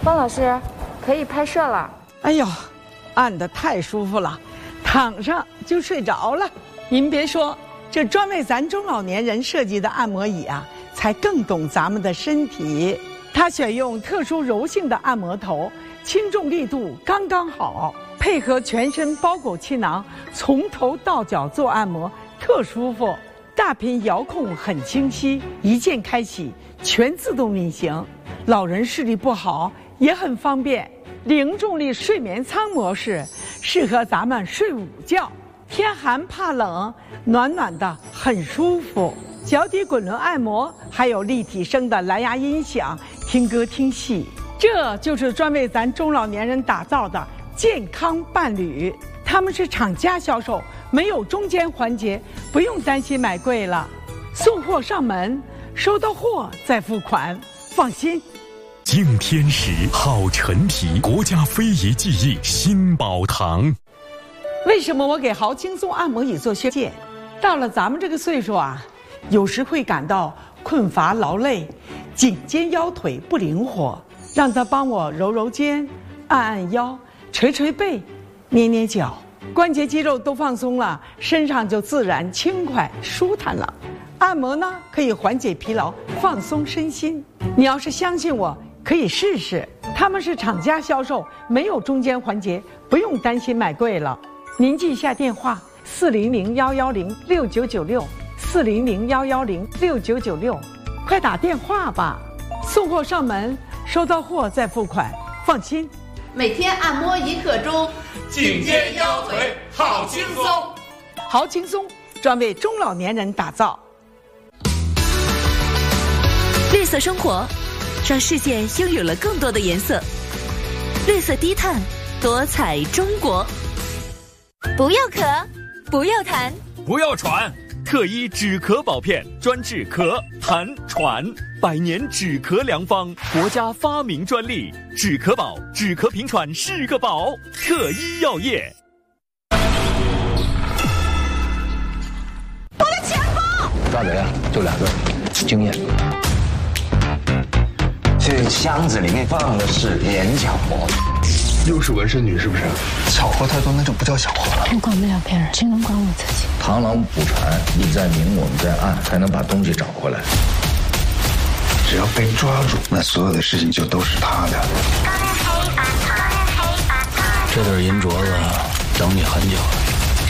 方老师，可以拍摄了。 哎呦，按得太舒服了，躺上就睡着了。您别说，这专为咱中老年人设计的按摩椅啊，才更懂咱们的身体。它选用特殊柔性的按摩头，轻重力度刚刚好，配合全身包裹气囊，从头到脚做按摩，特舒服。大屏遥控很清晰，一键开启，全自动运行。老人视力不好也很方便。零重力睡眠舱模式适合咱们睡午觉，天寒怕冷，暖暖的很舒服。脚底滚轮按摩，还有立体声的蓝牙音响，听歌听戏。这就是专为咱中老年人打造的健康伴侣。他们是厂家销售，没有中间环节，不用担心买贵了。送货上门，收到货再付款，放心。 敬天时，好陈皮，国家非遗技艺新宝堂。 为什么我给豪轻松按摩椅做推荐？到了咱们这个岁数啊，有时会感到困乏劳累，颈肩腰腿不灵活，让他帮我揉揉肩，按按腰，捶捶背，捏捏脚，关节肌肉都放松了，身上就自然轻快舒坦了。按摩呢，可以缓解疲劳，放松身心。你要是相信我，可以试试。他们是厂家销售，没有中间环节，不用担心买贵了。您记一下电话：400-110-6996，400-110-6996，快打电话吧。送货上门，收到货再付款，放心。 每天按摩1刻钟， 颈肩腰腿好轻松。 好轻松，专为中老年人打造。 绿色生活，让世界拥有了更多的颜色。绿色低碳，多彩中国。 不要咳， 不要痰， 不要喘， 特医止咳宝片，专治咳、痰、喘，100年止咳良方，国家发明专利。止咳宝，止咳平喘是个宝。特医药业。 我的钱包！ 抓贼啊，就2个，经验。这箱子里面放的是眼角膜。 又是纹身女是不是？巧合太多，那就不叫巧合了。 我管不了别人，只能管我自己。 螳螂捕蝉，你在明，我们在暗，才能把东西找回来。 只要被抓住，那所有的事情就都是他的。 这对银镯子等你很久了。